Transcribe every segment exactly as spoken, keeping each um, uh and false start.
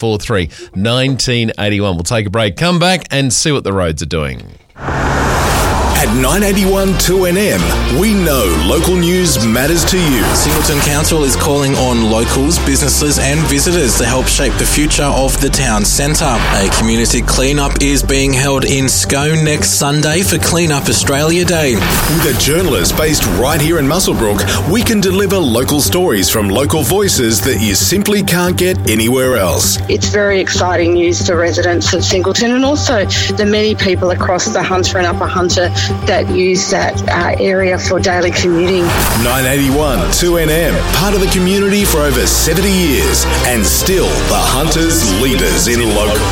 four three, one nine eight one. We'll take a break, come back and see what the roads are doing. At nine eighty-one two N M, we know local news matters to you. Singleton Council is calling on locals, businesses and visitors to help shape the future of the town centre. A community clean-up is being held in Scone next Sunday for Clean Up Australia Day. With a journalist based right here in Muswellbrook, we can deliver local stories from local voices that you simply can't get anywhere else. It's very exciting news to residents of Singleton and also the many people across the Hunter and Upper Hunter that use that uh, area for daily commuting. nine eighty-one two N M, part of the community for over seventy years and still the Hunters' leaders in local.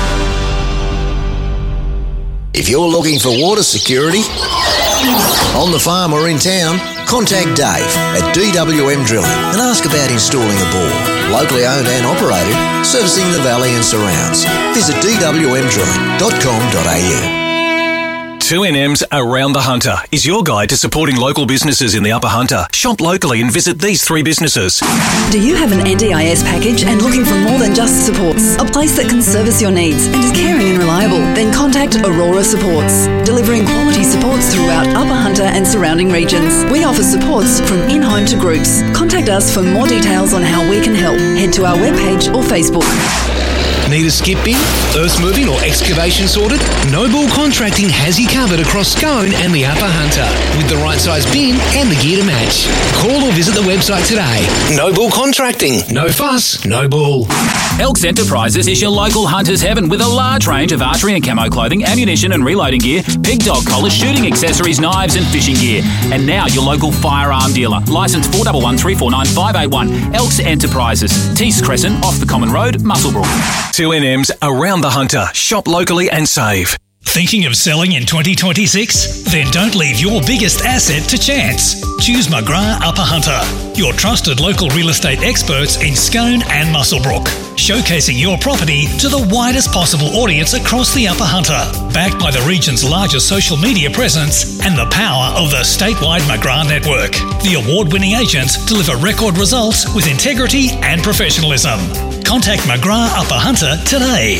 If you're looking for water security on the farm or in town, contact Dave at D W M Drilling and ask about installing a bore. Locally owned and operated, servicing the valley and surrounds. Visit d w m drilling dot com dot a u. two N M's Around the Hunter is your guide to supporting local businesses in the Upper Hunter. Shop locally and visit these three businesses. Do you have an N D I S package and looking for more than just supports? A place that can service your needs and is caring and reliable? Then contact Aurora Supports, delivering quality supports throughout Upper Hunter and surrounding regions. We offer supports from in-home to groups. Contact us for more details on how we can help. Head to our webpage or Facebook. Need a skip bin, earth moving or excavation sorted? Noble Contracting has you covered across Scone and the Upper Hunter with the right size bin and the gear to match. Call or visit the website today. Noble Contracting. No fuss, no bull. Elks Enterprises is your local hunter's heaven with a large range of archery and camo clothing, ammunition and reloading gear, pig dog collars, shooting accessories, knives and fishing gear. And now your local firearm dealer. Licence four one one three four nine five eight one. Elks Enterprises. Tees Crescent off the Common Road, Muswellbrook. two N M's Around the Hunter. Shop locally and save. Thinking of selling in twenty twenty-six? Then don't leave your biggest asset to chance. Choose McGrath Upper Hunter, your trusted local real estate experts in Scone and Muswellbrook, showcasing your property to the widest possible audience across the Upper Hunter. Backed by the region's largest social media presence and the power of the statewide McGrath network, the award-winning agents deliver record results with integrity and professionalism. Contact McGrath Upper Hunter today.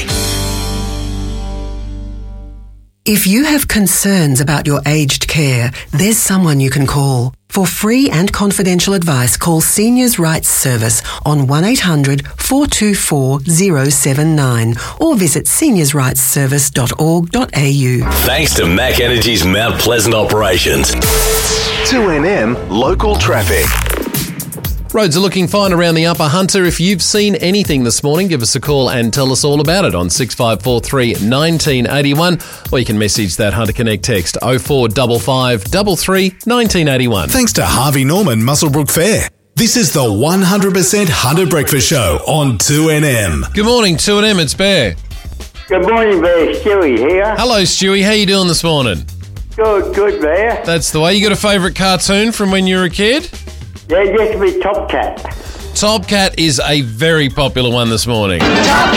If you have concerns about your aged care, there's someone you can call. For free and confidential advice, call Seniors Rights Service on one eight hundred four two four zero seven nine or visit seniors rights service dot org dot a u. Thanks to Mac Energy's Mount Pleasant operations. two N M Local Traffic. Roads are looking fine around the Upper Hunter. If you've seen anything this morning, give us a call and tell us all about it on six five four three, one nine eight one, or you can message that Hunter Connect text oh four five five three three, one nine eight one. Thanks to Harvey Norman Muswellbrook Fair. This is the one hundred percent Hunter Breakfast Show on two N M. Good morning, two N M, it's Bear. Good morning, Bear. Stewie here. Hello, Stewie. How you doing this morning? Good, good, Bear. That's the way. You got a favourite cartoon from when you were a kid? Yeah, it used to be Top Cat. Top Cat is a very popular one this morning. Top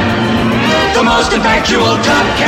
Cat, the most effectual Top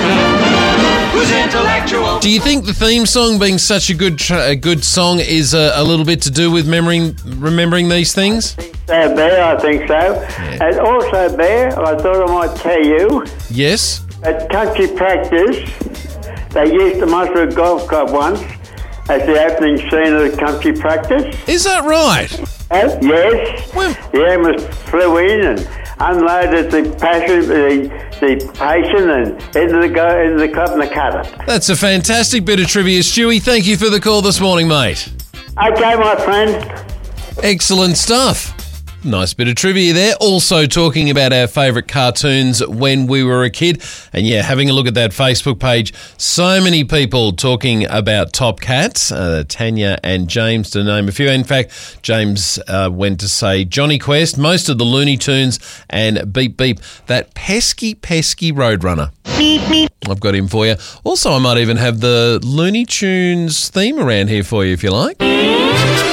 Cat, who's intellectual. Do you think the theme song being such a good tra- a good song is a, a little bit to do with remembering, remembering these things? I think so, Bear, I think so. Yeah. And also, Bear, I thought I might tell you. Yes? At country practice, they used the Muswellbrook Golf Club once as the opening scene of the country practice. Is that right? Uh, yes. Well, the ambulance flew in and unloaded the patient, the, the patient and into the, go, into the club and they cut it. That's a fantastic bit of trivia, Stewie. Thank you for the call this morning, mate. Okay, my friend. Excellent stuff. Nice bit of trivia there. Also talking about our favourite cartoons when we were a kid. And yeah, having a look at that Facebook page, so many people talking about Top Cat, uh, Tanya and James to name a few. In fact, James uh, went to say Johnny Quest, most of the Looney Tunes and Beep Beep, that pesky, pesky Roadrunner. Beep, beep. I've got him for you. Also, I might even have the Looney Tunes theme around here for you if you like.